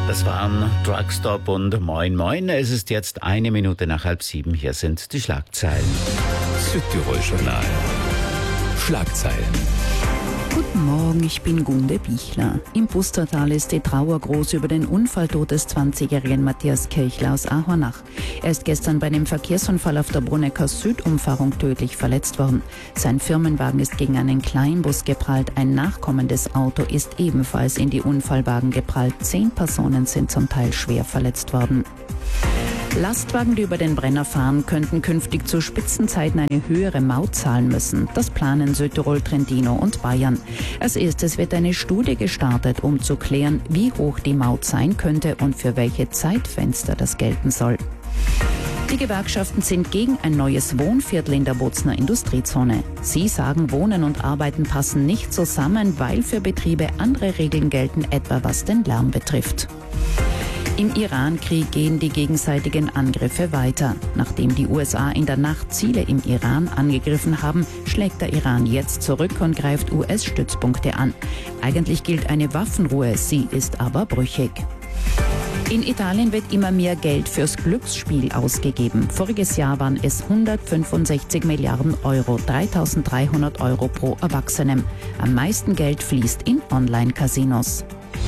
Das waren Truckstop und Moin Moin. Es ist jetzt 1 Minute nach 6:30. Hier sind die Schlagzeilen. Südtirol Journal. Schlagzeilen. Guten Morgen, ich bin Gunde Bichler. Im Pustertal ist die Trauer groß über den Unfalltod des 20-jährigen Matthias Kirchler aus Ahornach. Er ist gestern bei einem Verkehrsunfall auf der Brunnecker Südumfahrung tödlich verletzt worden. Sein Firmenwagen ist gegen einen Kleinbus geprallt. Ein nachkommendes Auto ist ebenfalls in die Unfallwagen geprallt. 10 Personen sind zum Teil schwer verletzt worden. Lastwagen, die über den Brenner fahren, könnten künftig zu Spitzenzeiten eine höhere Maut zahlen müssen. Das planen Südtirol, Trentino und Bayern. Als erstes wird eine Studie gestartet, um zu klären, wie hoch die Maut sein könnte und für welche Zeitfenster das gelten soll. Die Gewerkschaften sind gegen ein neues Wohnviertel in der Bozner Industriezone. Sie sagen, Wohnen und Arbeiten passen nicht zusammen, weil für Betriebe andere Regeln gelten, etwa was den Lärm betrifft. Im Iran-Krieg gehen die gegenseitigen Angriffe weiter. Nachdem die USA in der Nacht Ziele im Iran angegriffen haben, schlägt der Iran jetzt zurück und greift US-Stützpunkte an. Eigentlich gilt eine Waffenruhe, sie ist aber brüchig. In Italien wird immer mehr Geld fürs Glücksspiel ausgegeben. Voriges Jahr waren es 165 Milliarden Euro, 3.300 Euro pro Erwachsenem. Am meisten Geld fließt in Online-Casinos.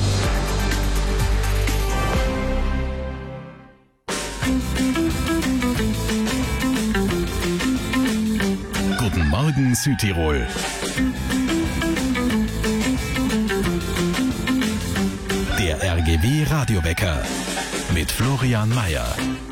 Guten Morgen Südtirol. Der RGW Radiowecker mit Florian Mayer.